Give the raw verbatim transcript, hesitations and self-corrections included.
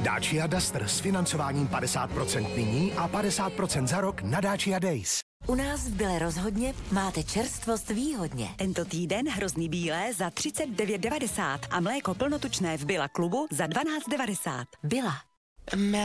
Dacia Duster s financováním padesát procent nyní a padesát procent za rok na Dacia Days. U nás v Byle rozhodně máte čerstvost výhodně. Tento týden hrozný bílé za třicet devět devadesát a mléko plnotučné v Byla klubu za dvanáct devadesát. Byla.